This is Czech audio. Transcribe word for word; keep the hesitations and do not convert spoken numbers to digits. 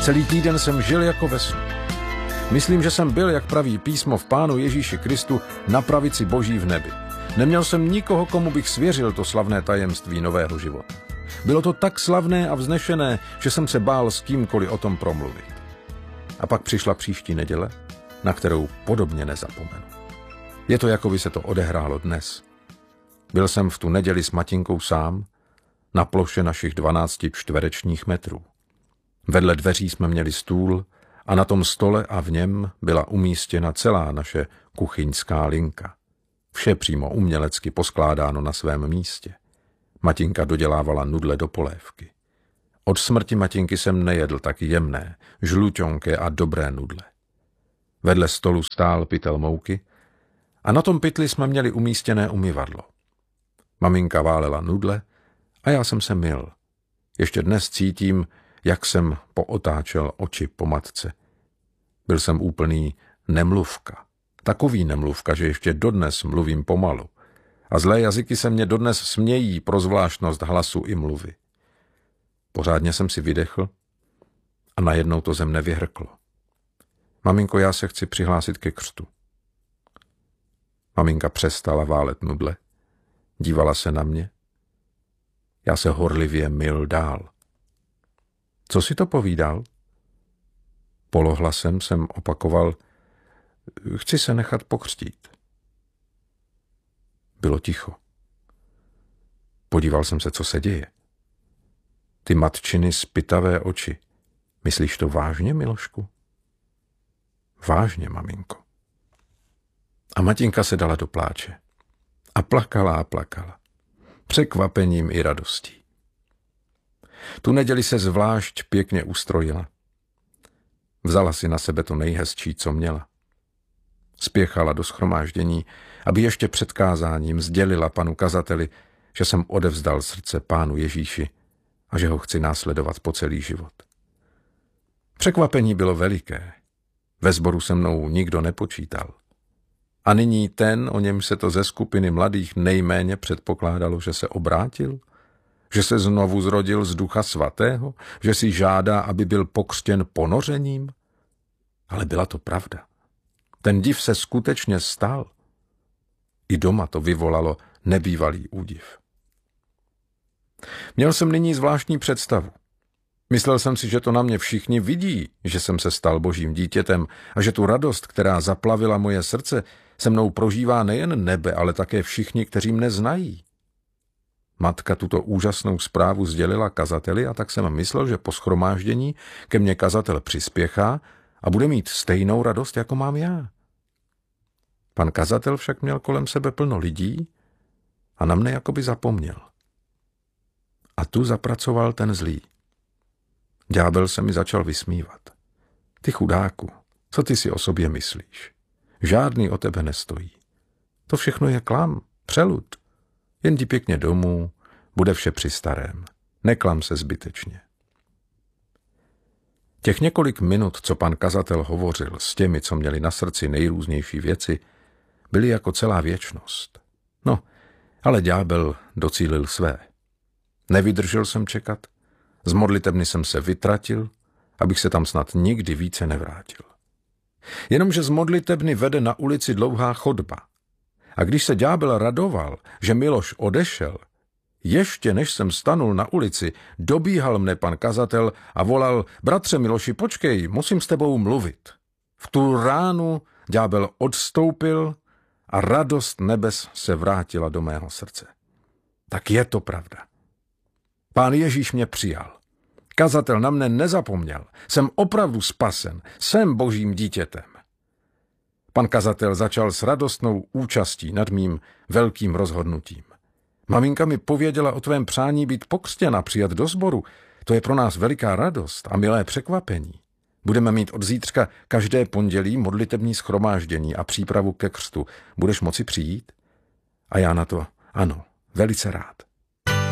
Celý týden jsem žil jako ve snu. Myslím, že jsem byl, jak praví písmo, v Pánu Ježíši Kristu na pravici Boží v nebi. Neměl jsem nikoho, komu bych svěřil to slavné tajemství nového života. Bylo to tak slavné a vznešené, že jsem se bál s kýmkoliv o tom promluvit. A pak přišla příští neděle, na kterou podobně nezapomenu. Je to, jako by se to odehrálo dnes. Byl jsem v tu neděli s Matinkou sám, na ploše našich dvanácti čtverečních metrů. Vedle dveří jsme měli stůl a na tom stole a v něm byla umístěna celá naše kuchyňská linka. Vše přímo umělecky poskládáno na svém místě. Matinka dodělávala nudle do polévky. Od smrti Matinky jsem nejedl tak jemné, žluťonké a dobré nudle. Vedle stolu stál pytel mouky a na tom pytli jsme měli umístěné umyvadlo. Maminka válela nudle a já jsem se myl. Ještě dnes cítím, jak jsem pootáčel oči po matce. Byl jsem úplný nemluvka. Takový nemluvka, že ještě dodnes mluvím pomalu. A zlé jazyky se mě dodnes smějí pro zvláštnost hlasu i mluvy. Pořádně jsem si vydechl a najednou to ze mne vyhrklo. Maminko, já se chci přihlásit ke křtu. Maminka přestala válet nudle, dívala se na mě. Já se horlivě myl dál. Co si to povídal? Polohlasem jsem opakoval, chci se nechat pokřtít. Bylo ticho. Podíval jsem se, co se děje. Ty matčiny spytavé oči. Myslíš to vážně, Milošku? Vážně, maminko. A Matinka se dala do pláče. A plakala a plakala. Překvapením i radostí. Tu neděli se zvlášť pěkně ustrojila. Vzala si na sebe to nejhezčí, co měla. Spěchala do shromáždění, aby ještě před kázáním sdělila panu kazateli, že jsem odevzdal srdce Pánu Ježíši a že ho chci následovat po celý život. Překvapení bylo veliké. Ve sboru se mnou nikdo nepočítal. A nyní ten, o něm se to ze skupiny mladých nejméně předpokládalo, že se obrátil, že se znovu zrodil z Ducha Svatého, že si žádá, aby byl pokřtěn ponořením. Ale byla to pravda. Ten div se skutečně stal. I doma to vyvolalo nebývalý údiv. Měl jsem nyní zvláštní představu. Myslel jsem si, že to na mě všichni vidí, že jsem se stal Božím dítětem a že tu radost, která zaplavila moje srdce, se mnou prožívá nejen nebe, ale také všichni, kteří mne znají. Matka tuto úžasnou zprávu sdělila kazateli a tak jsem myslel, že po shromáždění ke mně kazatel přispěchá a bude mít stejnou radost, jako mám já. Pan kazatel však měl kolem sebe plno lidí a na mne jakoby zapomněl. A tu zapracoval ten zlý. Ďábel se mi začal vysmívat. Ty chudáku, co ty si o sobě myslíš? Žádný o tebe nestojí. To všechno je klam, přelud. Jen jdi pěkně domů, bude vše při starém. Neklam se zbytečně. Těch několik minut, co pan kazatel hovořil s těmi, co měli na srdci nejrůznější věci, byly jako celá věčnost. No, ale ďábel docílil své. Nevydržel jsem čekat, z modlitebny jsem se vytratil, abych se tam snad nikdy více nevrátil. Jenomže z modlitebny vede na ulici dlouhá chodba. A když se ďábel radoval, že Miloš odešel, ještě než jsem stanul na ulici, dobíhal mne pan kazatel a volal, bratře Miloši, počkej, musím s tebou mluvit. V tu ránu ďábel odstoupil a radost nebes se vrátila do mého srdce. Tak je to pravda. Pán Ježíš mě přijal. Kazatel na mne nezapomněl. Jsem opravdu spasen. Jsem Božím dítětem. Pan kazatel začal s radostnou účastí nad mým velkým rozhodnutím. Maminka mi pověděla o tvém přání být pokřtěn a přijat do sboru. To je pro nás veliká radost a milé překvapení. Budeme mít od zítřka každé pondělí modlitební shromáždění a přípravu ke křtu. Budeš moci přijít? A já na to, ano, velice rád.